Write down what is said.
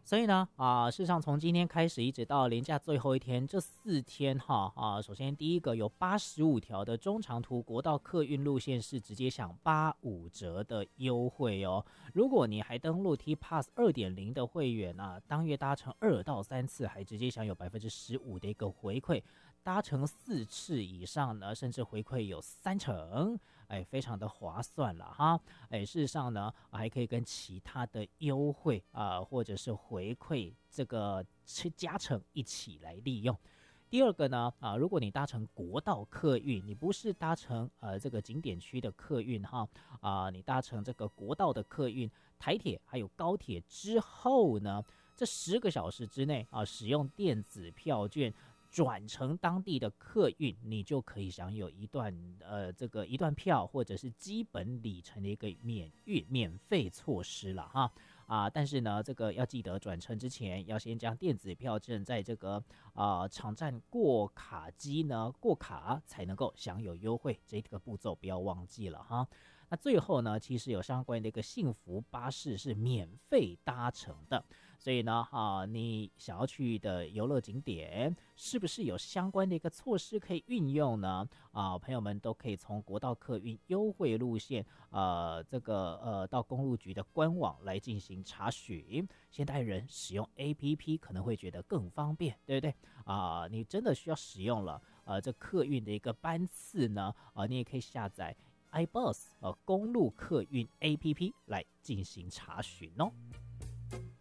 所以呢，事实上从今天开始一直到连假最后一天，这4天首先第一个有85条的中长途国道客运路线是直接享85折的优惠哦。如果你还登录 T Pass 2.0的会员当月搭乘2到3次，还直接享有15%的一个回馈。搭乘4次以上呢，甚至回馈有30%，非常的划算了哈。事实上呢，还可以跟其他的优惠或者是回馈这个加成一起来利用。第二个呢，如果你搭乘国道客运，你不是搭乘这个景点区的客运哈，你搭乘这个国道的客运，台铁还有高铁之后呢，这10个小时之内使用电子票券转乘当地的客运，你就可以享有一段票或者是基本里程的一个免费措施了哈。但是呢，这个要记得转乘之前要先将电子票证在这个场站过卡机呢过卡才能够享有优惠，这个步骤不要忘记了哈。那最后呢，其实有相关的一个幸福巴士是免费搭乘的，所以呢，你想要去的游乐景点是不是有相关的一个措施可以运用呢？朋友们都可以从国道客运优惠路线，到公路局的官网来进行查询。现代人使用 APP 可能会觉得更方便，对不对？你真的需要使用了，这客运的一个班次呢，你也可以下载iBus 公路客运 APP 来进行查询哦。